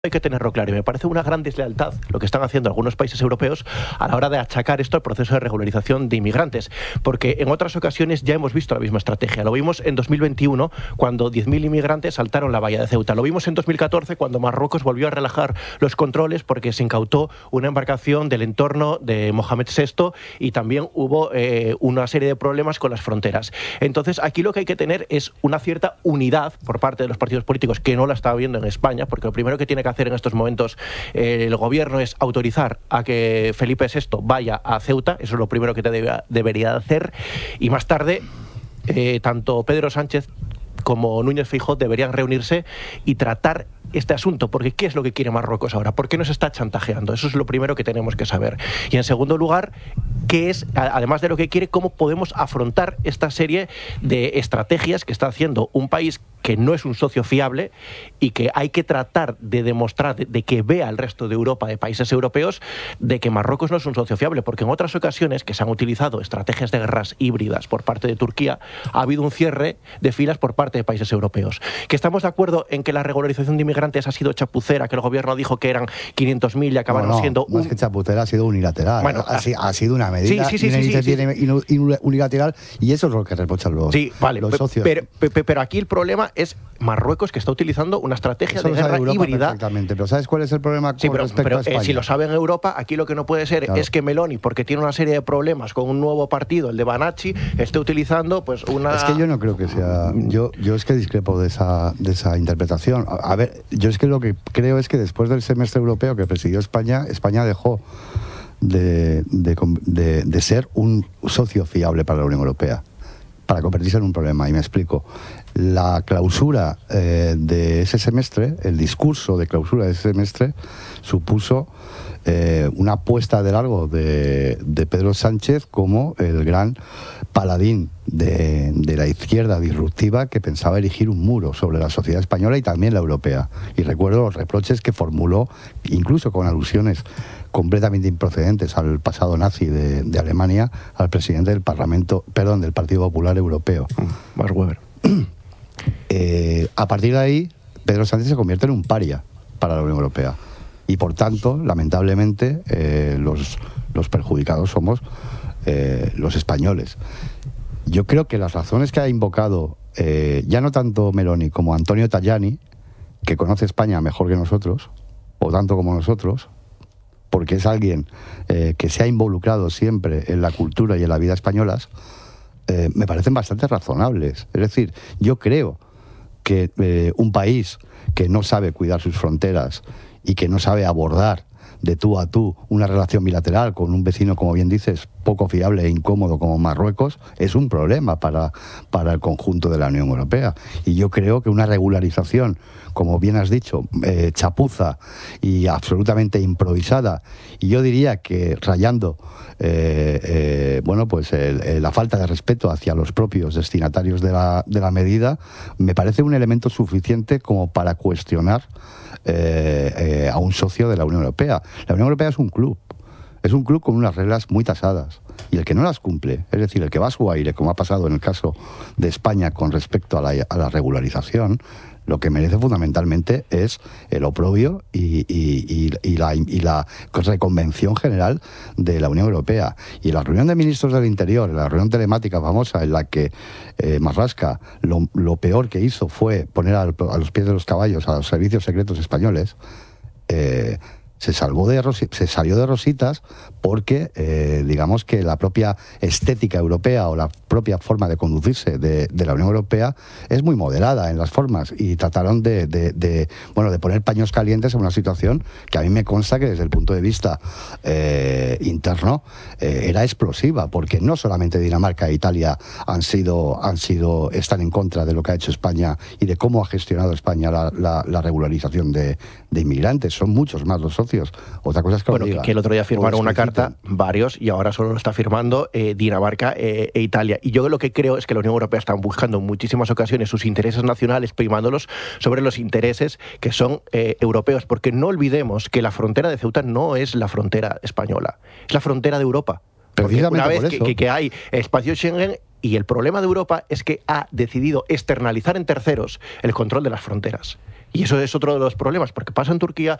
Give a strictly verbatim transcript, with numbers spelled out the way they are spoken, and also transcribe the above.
Hay que tenerlo claro y me parece una gran deslealtad lo que están haciendo algunos países europeos a la hora de achacar esto al proceso de regularización de inmigrantes, porque en otras ocasiones ya hemos visto la misma estrategia. Lo vimos en dos mil veintiuno cuando diez mil inmigrantes saltaron la valla de Ceuta. Lo vimos en dos mil catorce cuando Marruecos volvió a relajar los controles porque se incautó una embarcación del entorno de Mohamed sexto y también hubo eh, una serie de problemas con las fronteras. Entonces aquí lo que hay que tener es una cierta unidad por parte de los partidos políticos, que no la está viendo en España, porque lo primero que tiene que hacer en estos momentos eh, el gobierno es autorizar a que Felipe sexto vaya a Ceuta. Eso es lo primero que te debe, debería hacer, y más tarde eh, tanto Pedro Sánchez como Núñez Feijóo deberían reunirse y tratar este asunto, porque ¿qué es lo que quiere Marruecos ahora? ¿Por qué nos está chantajeando? Eso es lo primero que tenemos que saber. Y en segundo lugar, ¿qué es, además de lo que quiere, cómo podemos afrontar esta serie de estrategias que está haciendo un país que no es un socio fiable y que hay que tratar de demostrar, de, de que vea el resto de Europa, de países europeos, de que Marruecos no es un socio fiable? Porque en otras ocasiones que se han utilizado estrategias de guerras híbridas por parte de Turquía, ha habido un cierre de filas por parte de países europeos. ¿Que estamos de acuerdo en que la regularización de inmigrantes ha sido chapucera, que el gobierno dijo que eran quinientos mil y acabaron no, no, siendo... Un... Más que chapucera, ha sido unilateral. Bueno, ha, ha, ha sido una medida sí, sí, sí, sí, sí, sí. unilateral, y eso es lo que reprochan los, sí, vale, los socios. Pero, pero, pero aquí el problema es Marruecos, que está utilizando una estrategia eso de guerra híbrida. Exactamente, pero ¿sabes cuál es el problema con sí, pero, respecto pero, a España? Eh, si lo sabe en Europa, aquí lo que no puede ser claro. es que Meloni, porque tiene una serie de problemas con un nuevo partido, el de Banachi, esté utilizando pues una... Es que yo no creo que sea... Yo, yo es que discrepo de esa, de esa interpretación. A, a ver, yo es que lo que creo es que después del semestre europeo que presidió España, España dejó de, de, de, de ser un socio fiable para la Unión Europea, para convertirse en un problema. Y me explico. La clausura eh, de ese semestre, el discurso de clausura de ese semestre, supuso eh, una apuesta de largo de, de Pedro Sánchez como el gran paladín de, de la izquierda disruptiva que pensaba erigir un muro sobre la sociedad española y también la europea. Y recuerdo los reproches que formuló, incluso con alusiones completamente improcedentes al pasado nazi de, de Alemania, al presidente del Parlamento, perdón, del Partido Popular Europeo. Max Weber. Eh, a partir de ahí, Pedro Sánchez se convierte en un paria para la Unión Europea. Y por tanto, lamentablemente, eh, los, los perjudicados somos eh, los españoles. Yo creo que las razones que ha invocado, eh, ya no tanto Meloni como Antonio Tajani, que conoce España mejor que nosotros, o tanto como nosotros, porque es alguien eh, que se ha involucrado siempre en la cultura y en la vida españolas, eh, me parecen bastante razonables. Es decir, yo creo que eh, un país que no sabe cuidar sus fronteras y que no sabe abordar de tú a tú una relación bilateral con un vecino, como bien dices, poco fiable e incómodo como Marruecos, es un problema para, para el conjunto de la Unión Europea. Y yo creo que una regularización, como bien has dicho, eh, chapuza y absolutamente improvisada, y yo diría que rayando eh, eh, bueno, pues el, el, la falta de respeto hacia los propios destinatarios de la, de la medida, me parece un elemento suficiente como para cuestionar eh, eh, a un socio de la Unión Europea. La Unión Europea es un club, es un club con unas reglas muy tasadas, y el que no las cumple, es decir, el que va a su aire, como ha pasado en el caso de España con respecto a la, a la regularización, lo que merece fundamentalmente es el oprobio y, y, y, y, la, y la reconvención general de la Unión Europea. Y en la reunión de ministros del Interior, en la reunión telemática famosa en la que eh, Marlaska lo, lo peor que hizo fue poner a, a los pies de los caballos a los servicios secretos españoles, eh, se salvó de se salió de rositas porque eh, digamos que la propia estética europea o la propia forma de conducirse de, de la Unión Europea es muy moderada en las formas, y trataron de, de, de bueno de poner paños calientes en una situación que a mí me consta que desde el punto de vista eh, interno eh, era explosiva, porque no solamente Dinamarca e Italia han sido han sido están en contra de lo que ha hecho España y de cómo ha gestionado España la, la, la regularización de, de inmigrantes, son muchos más los socios. Otra cosa es que, bueno, diga, que el otro día firmaron una carta varios y ahora solo lo está firmando eh, Dinamarca eh, e Italia. Y yo lo que creo es que la Unión Europea está buscando en muchísimas ocasiones sus intereses nacionales, primándolos sobre los intereses que son eh, europeos, porque no olvidemos que la frontera de Ceuta no es la frontera española, es la frontera de Europa. Porque una vez que, que, que hay espacio Schengen, y el problema de Europa es que ha decidido externalizar en terceros el control de las fronteras. Y eso es otro de los problemas, porque pasa en Turquía,